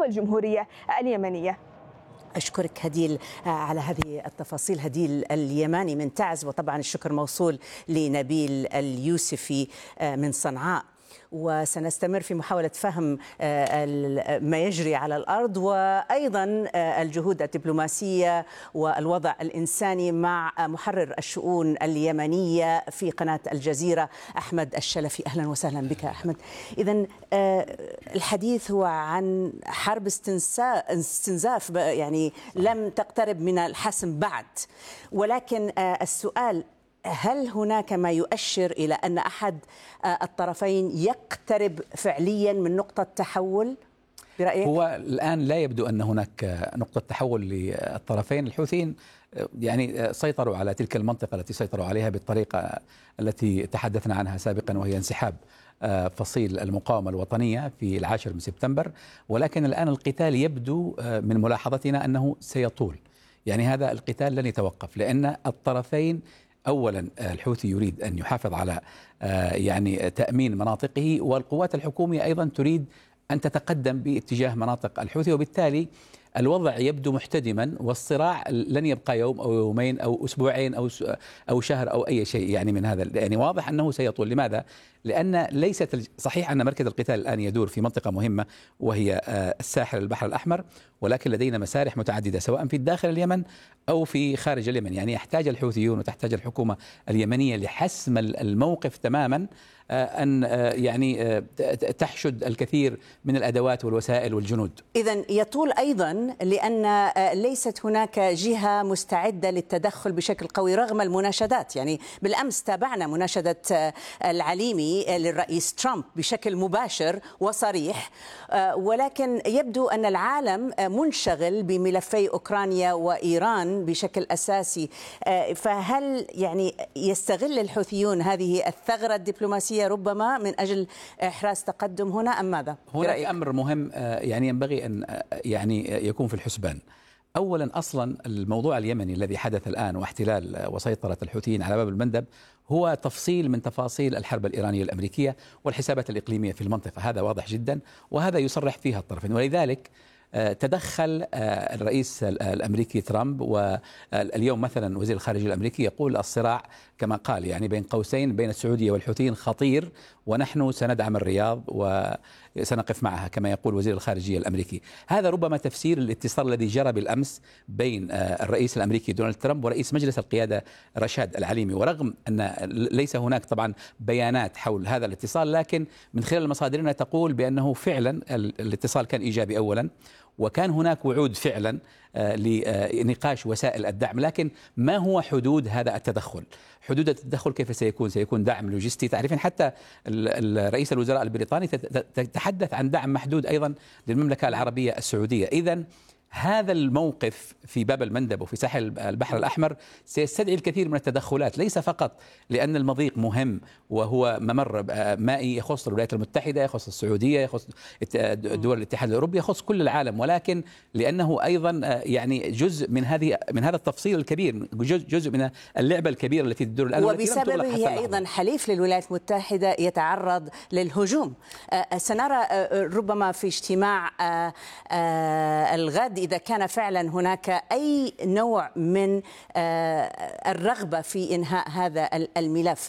والجمهورية اليمنية. أشكرك هديل على هذه التفاصيل. هديل اليماني من تعز، وطبعا الشكر موصول لنبيل اليوسفي من صنعاء. وسنستمر في محاولة فهم ما يجري على الأرض، وأيضا الجهود الدبلوماسية والوضع الإنساني مع محرر الشؤون اليمنية في قناة الجزيرة أحمد الشلفي. أهلا وسهلا بك أحمد. إذن الحديث هو عن حرب استنزاف يعني لم تقترب من الحسم بعد، ولكن السؤال: هل هناك ما يؤشر إلى أن أحد الطرفين يقترب فعليا من نقطة تحول برأيك؟ هو الآن لا يبدو أن هناك نقطة تحول للطرفين. الحوثيين يعني سيطروا على تلك المنطقة التي سيطروا عليها بالطريقة التي تحدثنا عنها سابقا، وهي انسحاب فصيل المقاومة الوطنية في 10 سبتمبر. ولكن الآن القتال يبدو من ملاحظتنا أنه سيطول، يعني هذا القتال لن يتوقف، لأن الطرفين أولا الحوثي يريد أن يحافظ على يعني تأمين مناطقه، والقوات الحكومية أيضا تريد أن تتقدم باتجاه مناطق الحوثي، وبالتالي الوضع يبدو محتدما، والصراع لن يبقى يوم أو يومين أو أسبوعين أو شهر أو أي شيء يعني من هذا. يعني واضح أنه سيطول. لماذا؟ لأن ليست صحيح أن مركز القتال الآن يدور في منطقة مهمة وهي الساحل البحر الأحمر، ولكن لدينا مسارح متعددة سواء في داخل اليمن أو في خارج اليمن. يعني يحتاج الحوثيون وتحتاج الحكومة اليمنية لحسم الموقف تماما أن يعني تحشد الكثير من الأدوات والوسائل والجنود. إذن يطول أيضا لأن ليست هناك جهة مستعدة للتدخل بشكل قوي رغم المناشدات. يعني بالأمس تابعنا مناشدة العليمي للرئيس ترامب بشكل مباشر وصريح، ولكن يبدو أن العالم منشغل بملفي أوكرانيا وإيران بشكل أساسي. فهل يعني يستغل الحوثيون هذه الثغرة الدبلوماسية ربما من أجل إحراز تقدم هنا أم ماذا؟ هناك أمر مهم يعني ينبغي أن يعني يكون في الحسبان. أولا أصلا الموضوع اليمني الذي حدث الآن واحتلال وسيطرة الحوثيين على باب المندب هو تفصيل من تفاصيل الحرب الإيرانية الأمريكية والحسابات الإقليمية في المنطقة. هذا واضح جدا، وهذا يصرح فيها الطرفين. ولذلك تدخل الرئيس الأمريكي ترامب، واليوم مثلا وزير الخارجية الأمريكي يقول الصراع كما قال يعني بين قوسين بين السعودية والحوثيين خطير، ونحن سندعم الرياض وسنقف معها كما يقول وزير الخارجية الأمريكي. هذا ربما تفسير الاتصال الذي جرى بالأمس بين الرئيس الأمريكي دونالد ترامب ورئيس مجلس القيادة رشاد العليمي. ورغم أن ليس هناك طبعا بيانات حول هذا الاتصال، لكن من خلال مصادرنا تقول بأنه فعلا الاتصال كان إيجابي أولا، وكان هناك وعود فعلا لنقاش وسائل الدعم. لكن ما هو حدود هذا التدخل؟ حدود التدخل كيف سيكون؟ سيكون دعم لوجستي. تعرفين حتى رئيس الوزراء البريطاني تحدث عن دعم محدود أيضا للمملكة العربية السعودية. إذن هذا الموقف في باب المندب وفي ساحل البحر الأحمر سيستدعي الكثير من التدخلات، ليس فقط لأن المضيق مهم وهو ممر مائي يخص الولايات المتحدة، يخص السعودية، يخص دول الاتحاد الأوروبي، يخص كل العالم، ولكن لأنه أيضا يعني جزء من هذا التفصيل الكبير، جزء من اللعبة الكبيرة التي تدور الآن، وبسببه أيضا حليف للولايات المتحدة يتعرض للهجوم. سنرى ربما في اجتماع الغد إذا كان فعلا هناك أي نوع من الرغبة في إنهاء هذا الملف.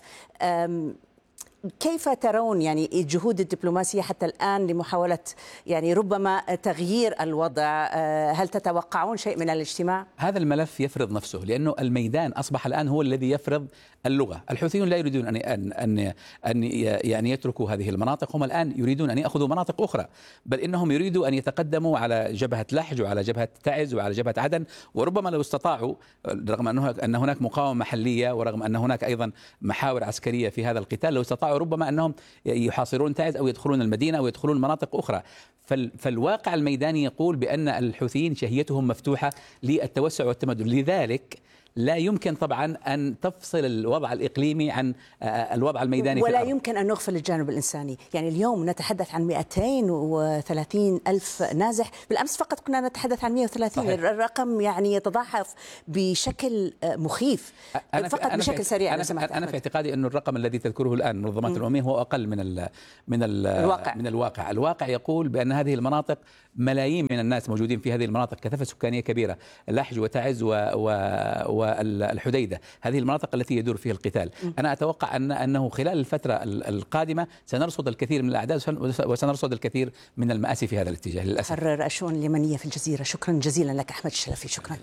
كيف ترون يعني الجهود الدبلوماسية حتى الآن لمحاولة يعني ربما تغيير الوضع؟ هل تتوقعون شيء من الاجتماع؟ هذا الملف يفرض نفسه، لأنه الميدان أصبح الآن هو الذي يفرض اللغة. الحوثيون لا يريدون أن يعني يتركوا هذه المناطق، هم الآن يريدون أن يأخذوا مناطق أخرى، بل إنهم يريدوا أن يتقدموا على جبهة لحج وعلى جبهة تعز وعلى جبهة عدن. وربما لو استطاعوا، رغم أن هناك مقاومة محلية ورغم أن هناك أيضا محاور عسكرية في هذا القتال، لو استطاعوا ربما أنهم يحاصرون تعز أو يدخلون المدينة أو يدخلون مناطق أخرى. فالواقع الميداني يقول بأن الحوثيين شهيتهم مفتوحة للتوسع والتمدد، لذلك لا يمكن طبعا أن تفصل الوضع الإقليمي عن الوضع الميداني ولا يمكن أن نغفل الجانب الإنساني. يعني اليوم نتحدث عن 230 ألف نازح، بالأمس فقط كنا نتحدث عن 130. صحيح. الرقم يعني يتضاعف بشكل مخيف. فقط بشكل سريع. أنا في اعتقادي أن الرقم الذي تذكره الآن المنظمات الأممية هو أقل من الواقع. الواقع يقول بأن هذه المناطق ملايين من الناس موجودين في هذه المناطق، كثافة سكانية كبيرة، لحج وتعز والحديدة، هذه المناطق التي يدور فيها القتال. أنا أتوقع أنه خلال الفترة القادمة سنرصد الكثير من الأعداد وسنرصد الكثير من المآسي في هذا الاتجاه للأسف. محرر الشؤون اليمنية في الجزيرة، شكرا جزيلا لك أحمد الشلفي. شكرا.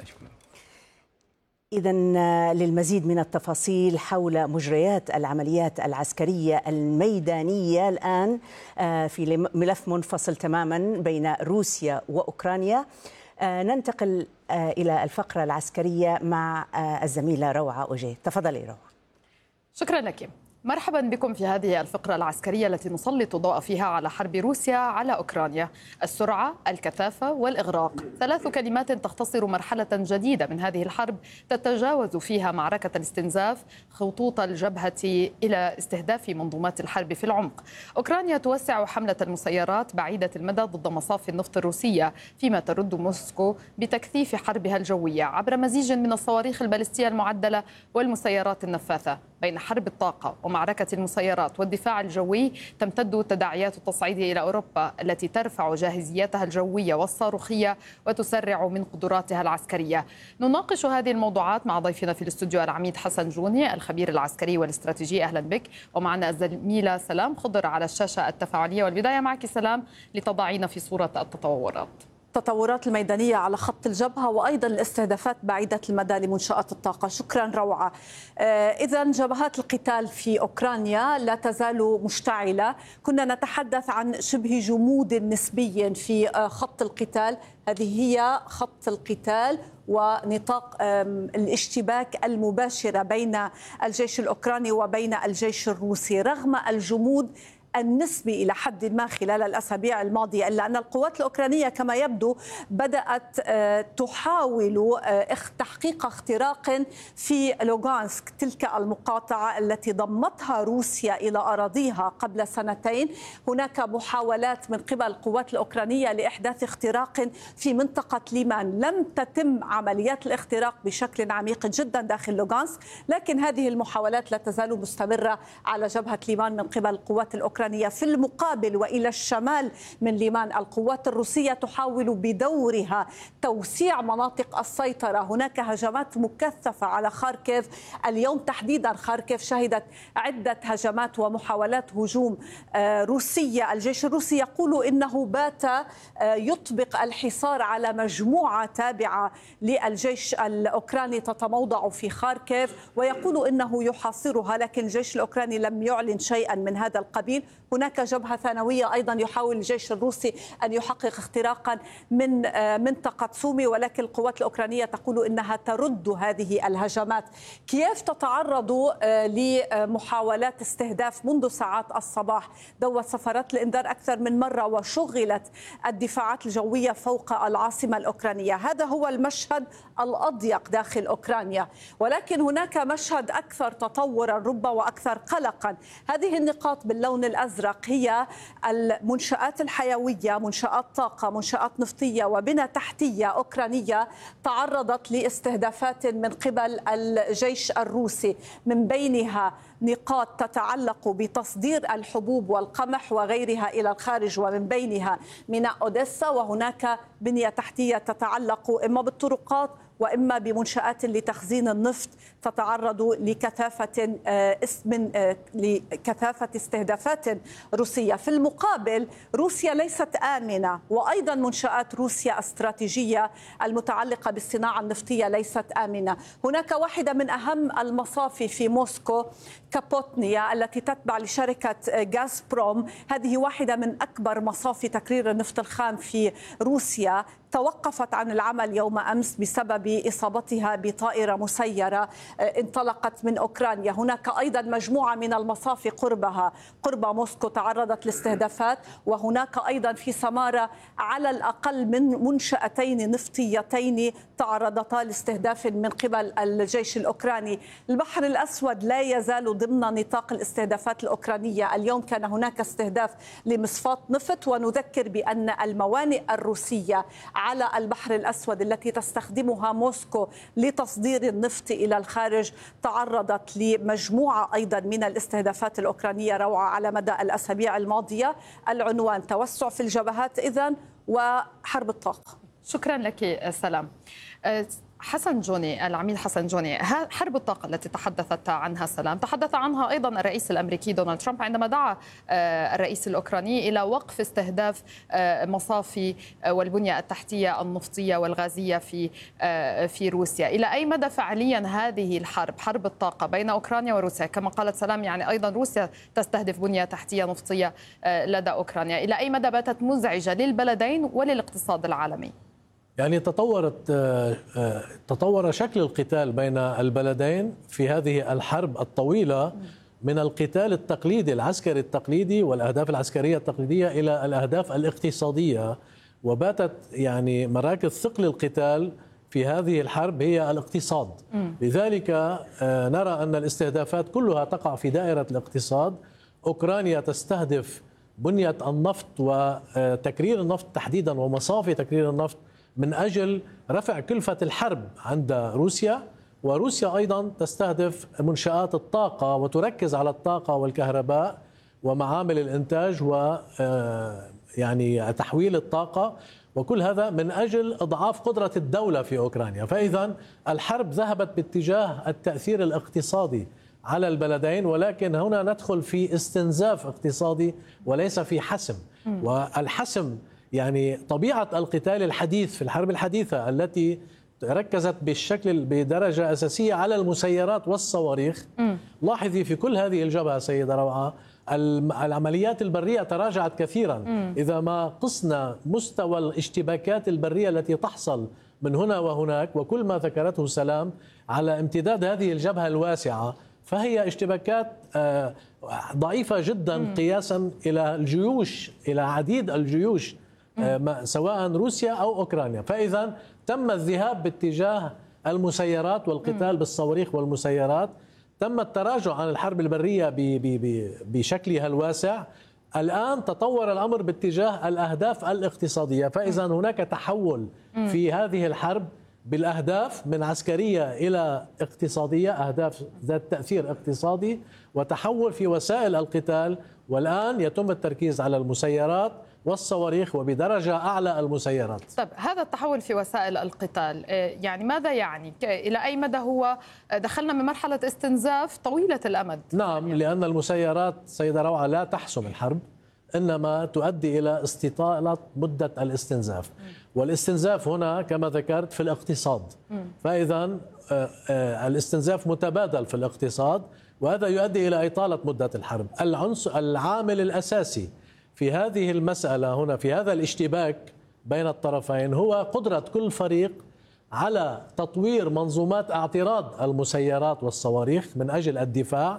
إذن للمزيد من التفاصيل حول مجريات العمليات العسكرية الميدانية الآن في ملف منفصل تماما بين روسيا وأوكرانيا، ننتقل إلى الفقرة العسكرية مع الزميلة روعة أوجيه. تفضلي روعة. شكرا لك. مرحبا بكم في هذه الفقرة العسكرية التي نسلط الضوء فيها على حرب روسيا على أوكرانيا. السرعة، الكثافة والإغراق، 3 كلمات تختصر مرحلة جديدة من هذه الحرب تتجاوز فيها معركة الاستنزاف خطوط الجبهة إلى استهداف منظومات الحرب في العمق. أوكرانيا توسع حملة المسيرات بعيدة المدى ضد مصافي النفط الروسية، فيما ترد موسكو بتكثيف حربها الجوية عبر مزيج من الصواريخ البالستية المعدلة والمسيرات النفاثة. بين حرب الطاقة ومعركة المسيرات والدفاع الجوي تمتد تداعيات التصعيد إلى أوروبا التي ترفع جاهزيتها الجوية والصاروخية وتسرع من قدراتها العسكرية. نناقش هذه الموضوعات مع ضيفنا في الاستوديو العميد حسن جوني الخبير العسكري والاستراتيجي. أهلا بك. ومعنا الزميلة سلام خضر على الشاشة التفاعلية. والبداية معك سلام لتضعين في صورة التطورات. التطورات الميدانية على خط الجبهة وأيضا الاستهدافات بعيدة المدى لمنشآت الطاقة. شكرا روعة. إذن جبهات القتال في أوكرانيا لا تزال مشتعلة. كنا نتحدث عن شبه جمود نسبي في خط القتال. هذه هي خط القتال ونطاق الاشتباك المباشر بين الجيش الأوكراني وبين الجيش الروسي رغم الجمود النسبي إلى حد ما خلال الأسابيع الماضية، إلا أن القوات الأوكرانية كما يبدو بدأت تحاول تحقيق اختراق في لوغانسك، تلك المقاطعة التي ضمتها روسيا إلى أراضيها قبل سنتين. هناك محاولات من قبل القوات الأوكرانية لإحداث اختراق في منطقة ليمان. لم تتم عمليات الاختراق بشكل عميق جدا داخل لوغانسك، لكن هذه المحاولات لا تزال مستمرة على جبهة ليمان من قبل القوات الأوكرانية. في المقابل وإلى الشمال من ليمان القوات الروسية تحاول بدورها توسيع مناطق السيطرة. هناك هجمات مكثفة على خاركيف اليوم تحديدا. خاركيف شهدت عدة هجمات ومحاولات هجوم روسية. الجيش الروسي يقول إنه بات يطبق الحصار على مجموعة تابعة للجيش الأوكراني تتموضع في خاركيف، ويقول إنه يحاصرها، لكن الجيش الأوكراني لم يعلن شيئا من هذا القبيل. هناك جبهة ثانوية أيضا يحاول الجيش الروسي أن يحقق اختراقا من منطقة سومي، ولكن القوات الأوكرانية تقول إنها ترد هذه الهجمات. كييف تتعرض لمحاولات استهداف منذ ساعات الصباح. دوت سفرات الإنذار أكثر من مرة وشغلت الدفاعات الجوية فوق العاصمة الأوكرانية. هذا هو المشهد الأضيق داخل أوكرانيا، ولكن هناك مشهد أكثر تطورا ربما وأكثر قلقا. هذه النقاط باللون الأزرق هي المنشآت الحيوية، منشآت طاقة، منشآت نفطية وبنى تحتية أوكرانية تعرضت لاستهدافات من قبل الجيش الروسي، من بينها نقاط تتعلق بتصدير الحبوب والقمح وغيرها إلى الخارج، ومن بينها ميناء أوديسا. وهناك بنية تحتية تتعلق إما بالطرقات وإما بمنشآت لتخزين النفط تتعرض لكثافة استهدافات روسية. في المقابل روسيا ليست آمنة، وأيضا منشآت روسيا استراتيجية المتعلقة بالصناعة النفطية ليست آمنة. هناك واحدة من أهم المصافي في موسكو كابوتنيا التي تتبع لشركة غازبروم. هذه واحدة من أكبر مصافي تكرير النفط الخام في روسيا، توقفت عن العمل يوم أمس بسبب إصابتها بطائرة مسيرة انطلقت من أوكرانيا. هناك أيضا مجموعة من المصافي قرب موسكو تعرضت لاستهدافات، وهناك أيضا في سمارة على الأقل من منشأتين نفطيتين تعرضتا لاستهداف من قبل الجيش الأوكراني. البحر الأسود لا يزال ضمن نطاق الاستهدافات الأوكرانية. اليوم كان هناك استهداف لمصفاة نفط، ونذكر بأن الموانئ الروسية على البحر الأسود التي تستخدمها موسكو لتصدير النفط إلى الخارج تعرضت لمجموعة أيضا من الاستهدافات الأوكرانية روعة على مدى الأسابيع الماضية. العنوان توسع في الجبهات إذن وحرب الطاقة. شكرا لك سلام. حسن جوني، العميد حسن جوني، حرب الطاقة التي تحدثت عنها سلام تحدث عنها أيضا الرئيس الأمريكي دونالد ترامب عندما دعا الرئيس الأوكراني إلى وقف استهداف مصافي والبنية التحتية النفطية والغازية في روسيا. إلى أي مدى فعليا هذه الحرب، حرب الطاقة بين أوكرانيا وروسيا، كما قالت سلام يعني أيضا روسيا تستهدف بنية تحتية نفطية لدى أوكرانيا، إلى أي مدى باتت مزعجة للبلدين وللاقتصاد العالمي؟ يعني تطور شكل القتال بين البلدين في هذه الحرب الطويلة من القتال التقليدي العسكري التقليدي والأهداف العسكرية التقليدية إلى الأهداف الاقتصادية، وباتت يعني مراكز ثقل القتال في هذه الحرب هي الاقتصاد. لذلك نرى أن الاستهدافات كلها تقع في دائرة الاقتصاد. أوكرانيا تستهدف بنية النفط وتكرير النفط تحديدا ومصافي تكرير النفط من أجل رفع كلفة الحرب عند روسيا، وروسيا أيضا تستهدف منشآت الطاقة وتركز على الطاقة والكهرباء ومعامل الإنتاج يعني تحويل الطاقة، وكل هذا من أجل إضعاف قدرة الدولة في أوكرانيا. فإذا الحرب ذهبت باتجاه التأثير الاقتصادي على البلدين، ولكن هنا ندخل في استنزاف اقتصادي وليس في حسم. والحسم يعني طبيعة القتال الحديث في الحرب الحديثة التي ركزت بدرجة أساسية على المسيرات والصواريخ. لاحظي في كل هذه الجبهة سيدة روعة العمليات البرية تراجعت كثيرا. إذا ما قسنا مستوى الاشتباكات البرية التي تحصل من هنا وهناك وكل ما ذكرته سلام على امتداد هذه الجبهة الواسعة، فهي اشتباكات ضعيفة جدا قياسا إلى الجيوش، إلى عديد الجيوش سواء روسيا أو أوكرانيا. فإذا تم الذهاب باتجاه المسيرات والقتال بالصواريخ والمسيرات، تم التراجع عن الحرب البرية بشكلها الواسع. الآن تطور الأمر باتجاه الأهداف الاقتصادية، فإذا هناك تحول في هذه الحرب بالأهداف من عسكرية إلى اقتصادية، أهداف ذات تأثير اقتصادي، وتحول في وسائل القتال. والآن يتم التركيز على المسيرات والصواريخ وبدرجة أعلى المسيرات. طيب هذا التحول في وسائل القتال يعني ماذا يعني؟ إلى أي مدى هو دخلنا من مرحلة استنزاف طويلة الأمد؟ نعم، لأن المسيرات سيدة روعة لا تحسم الحرب، إنما تؤدي إلى استطالة مدة الاستنزاف. والاستنزاف هنا كما ذكرت في الاقتصاد، فإذا الاستنزاف متبادل في الاقتصاد، وهذا يؤدي إلى إطالة مدة الحرب. العامل الأساسي في هذه المسألة هنا في هذا الاشتباك بين الطرفين هو قدرة كل فريق على تطوير منظومات اعتراض المسيرات والصواريخ من أجل الدفاع،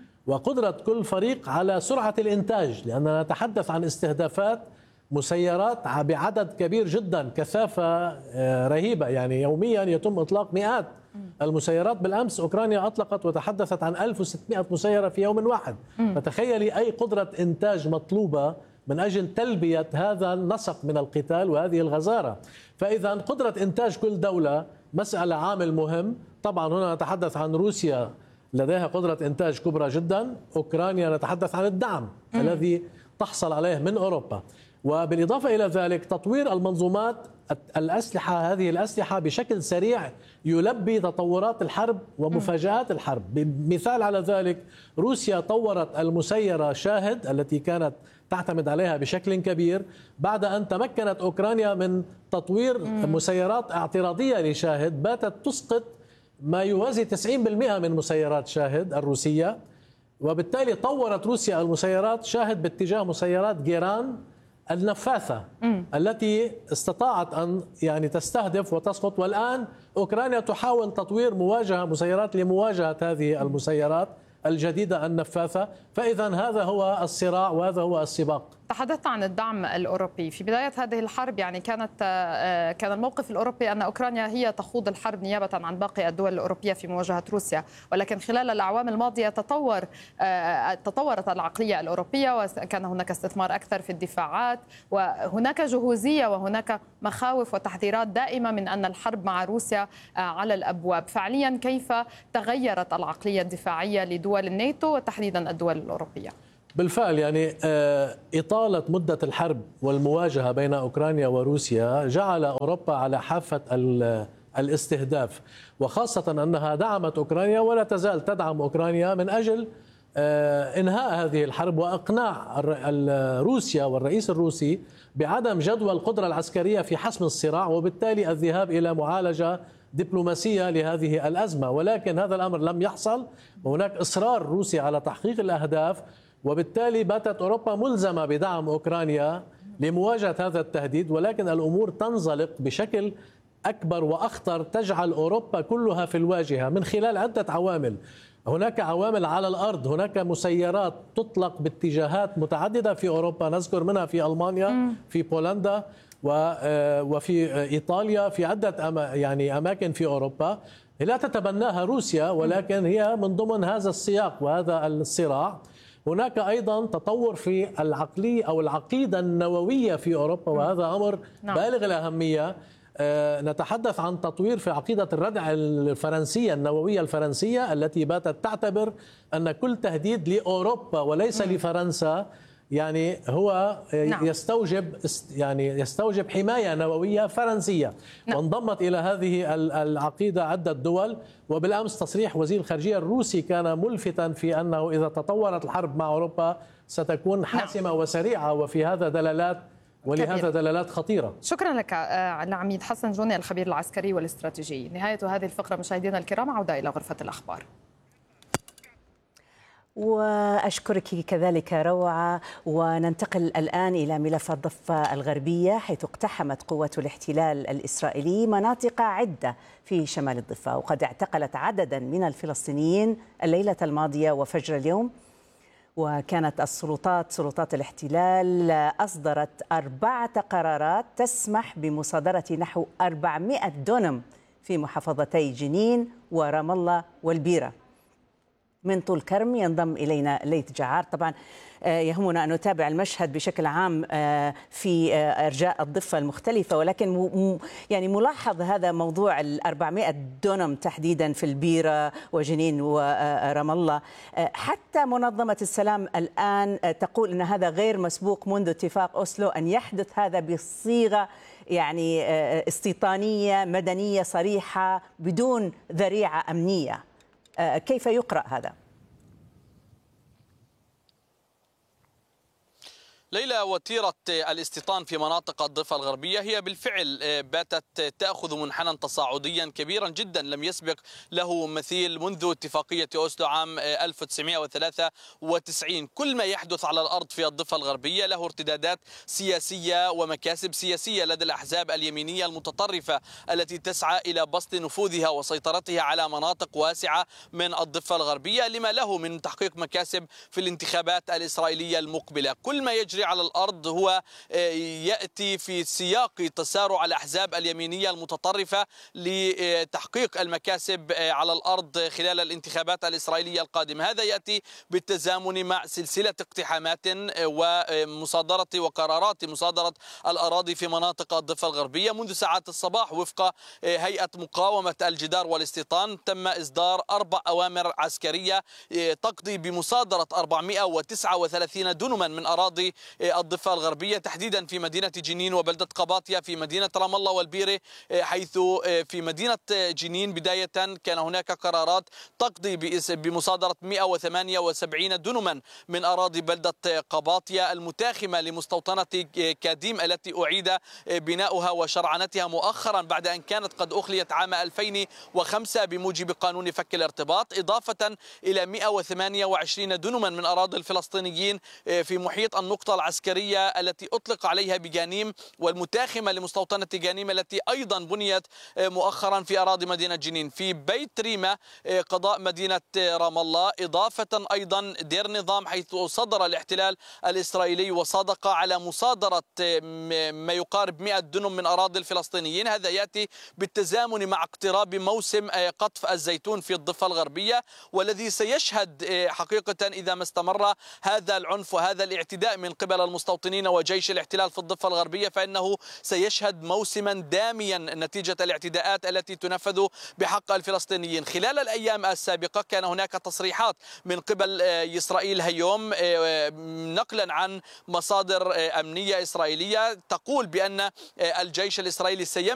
وقدرة كل فريق على سرعة الإنتاج، لأننا نتحدث عن استهدافات مسيرات بعدد كبير جدا، كثافة رهيبة. يعني يوميا يتم إطلاق مئات المسيرات. بالأمس أوكرانيا أطلقت وتحدثت عن 1600 مسيرة في يوم واحد. فتخيلي أي قدرة إنتاج مطلوبة من أجل تلبية هذا النسق من القتال وهذه الغزارة. فإذا قدرة إنتاج كل دولة مسألة عامل مهم. طبعا هنا نتحدث عن روسيا لديها قدرة إنتاج كبرى جدا، أوكرانيا نتحدث عن الدعم الذي تحصل عليه من أوروبا، وبالإضافة إلى ذلك تطوير المنظومات الأسلحة. هذه الأسلحة بشكل سريع يلبي تطورات الحرب ومفاجآت الحرب. مثال على ذلك روسيا طورت المسيرة شاهد التي كانت تعتمد عليها بشكل كبير، بعد أن تمكنت أوكرانيا من تطوير مسيرات اعتراضية لشاهد باتت تسقط ما يوازي 90% من مسيرات شاهد الروسية. وبالتالي طورت روسيا المسيرات شاهد باتجاه مسيرات جيران النفاثة التي استطاعت أن يعني تستهدف وتسقط. والآن أوكرانيا تحاول تطوير مسيرات لمواجهة هذه المسيرات الجديدة النفاثة. فإذا هذا هو الصراع وهذا هو السباق. تحدثت عن الدعم الأوروبي في بداية هذه الحرب، يعني كان الموقف الأوروبي أن أوكرانيا هي تخوض الحرب نيابة عن باقي الدول الأوروبية في مواجهة روسيا، ولكن خلال الأعوام الماضية تطورت العقلية الأوروبية وكان هناك استثمار أكثر في الدفاعات، وهناك جهوزية وهناك مخاوف وتحذيرات دائمة من أن الحرب مع روسيا على الأبواب. فعليا كيف تغيرت العقلية الدفاعية لدول الناتو وتحديدا الدول الأوروبية؟ بالفعل يعني إطالة مدة الحرب والمواجهة بين أوكرانيا وروسيا جعل أوروبا على حافة الاستهداف، وخاصة أنها دعمت أوكرانيا ولا تزال تدعم أوكرانيا من أجل إنهاء هذه الحرب وإقناع روسيا والرئيس الروسي بعدم جدوى القدرة العسكرية في حسم الصراع، وبالتالي الذهاب إلى معالجة دبلوماسية لهذه الأزمة. ولكن هذا الأمر لم يحصل، وهناك إصرار روسي على تحقيق الأهداف، وبالتالي باتت أوروبا ملزمة بدعم أوكرانيا لمواجهة هذا التهديد. ولكن الأمور تنزلق بشكل أكبر وأخطر، تجعل أوروبا كلها في الواجهة من خلال عدة عوامل. هناك عوامل على الأرض، هناك مسيرات تطلق باتجاهات متعددة في أوروبا، نذكر منها في ألمانيا، في بولندا، وفي إيطاليا، في عدة يعني أماكن في أوروبا لا تتبناها روسيا، ولكن هي من ضمن هذا السياق وهذا الصراع. هناك أيضا تطور في العقلية أو العقيدة النووية في أوروبا، وهذا أمر بالغ الأهمية. نتحدث عن تطوير في عقيدة الردع الفرنسية النووية الفرنسية التي باتت تعتبر أن كل تهديد لأوروبا وليس لفرنسا يعني هو يستوجب حماية نووية فرنسية. وانضمت إلى هذه العقيدة عدة دول. وبالأمس تصريح وزير الخارجية الروسي كان ملفتا في أنه إذا تطورت الحرب مع أوروبا ستكون حاسمة وسريعة، وفي هذا دلالات ولهذا دلالات خطيرة. شكرا لك العميد حسن جوني الخبير العسكري والاستراتيجي. نهاية هذه الفقرة مشاهدينا الكرام، عودة إلى غرفة الأخبار. وأشكرك كذلك روعة. وننتقل الآن إلى ملف الضفة الغربية، حيث اقتحمت قوات الاحتلال الإسرائيلي مناطق عدة في شمال الضفة، وقد اعتقلت عددا من الفلسطينيين الليلة الماضية وفجر اليوم. وكانت سلطات الاحتلال أصدرت 4 قرارات تسمح بمصادرة نحو 400 دونم في محافظتي جنين ورام الله والبيرة. من طول كرم ينضم إلينا ليث جعار. طبعا يهمنا أن نتابع المشهد بشكل عام في أرجاء الضفة المختلفة، ولكن يعني ملاحظ هذا موضوع 400 دونم تحديدا في البيرة وجنين ورام الله. حتى منظمة السلام الآن تقول أن هذا غير مسبوق منذ اتفاق أوسلو أن يحدث هذا بصيغة يعني استيطانية مدنية صريحة بدون ذريعة أمنية. كيف يقرأ هذا؟ ليلى، وتيرة الاستيطان في مناطق الضفة الغربية هي بالفعل باتت تأخذ منحنى تصاعديا كبيرا جدا لم يسبق له مثيل منذ اتفاقية أوسلو عام 1993. كل ما يحدث على الأرض في الضفة الغربية له ارتدادات سياسية ومكاسب سياسية لدى الأحزاب اليمينية المتطرفة التي تسعى إلى بسط نفوذها وسيطرتها على مناطق واسعة من الضفة الغربية لما له من تحقيق مكاسب في الانتخابات الإسرائيلية المقبلة. كل ما يجري على الأرض هو يأتي في سياق تسارع الأحزاب اليمينية المتطرفة لتحقيق المكاسب على الأرض خلال الانتخابات الإسرائيلية القادمة. هذا يأتي بالتزامن مع سلسلة اقتحامات ومصادرة وقرارات مصادرة الأراضي في مناطق الضفة الغربية. منذ ساعات الصباح وفق هيئة مقاومة الجدار والاستيطان تم إصدار 4 أوامر عسكرية تقضي بمصادرة 439 دنما من أراضي الضفة الغربية، تحديدا في مدينة جنين وبلدة قباطية، في مدينة رام الله والبيرة، حيث في مدينة جنين بداية كان هناك قرارات تقضي بمصادرة 178 دنما من أراضي بلدة قباطية المتاخمة لمستوطنة كاديم التي أعيد بناؤها وشرعنتها مؤخرا بعد أن كانت قد أخليت عام 2005 بموجب قانون فك الارتباط، إضافة إلى 128 دنما من أراضي الفلسطينيين في محيط النقطة العسكرية التي أطلق عليها بجانيم والمتاخمة لمستوطنة جانيم التي أيضا بنيت مؤخرا في أراضي مدينة جنين. في بيت ريمة قضاء مدينة رام الله، إضافة أيضا دير نظام حيث صدر الاحتلال الإسرائيلي وصادق على مصادرة ما يقارب 100 دنم من أراضي الفلسطينيين. هذا يأتي بالتزامن مع اقتراب موسم قطف الزيتون في الضفة الغربية، والذي سيشهد حقيقة إذا ما استمر هذا العنف وهذا الاعتداء من قبل قبل المستوطنين وجيش الاحتلال في الضفة الغربية، فإنه سيشهد موسما داميا نتيجة الاعتداءات التي تنفذ بحق الفلسطينيين. خلال الأيام السابقة كان هناك تصريحات من قبل إسرائيل هيوم نقلا عن مصادر أمنية إسرائيلية تقول بأن الجيش الإسرائيلي سيمنع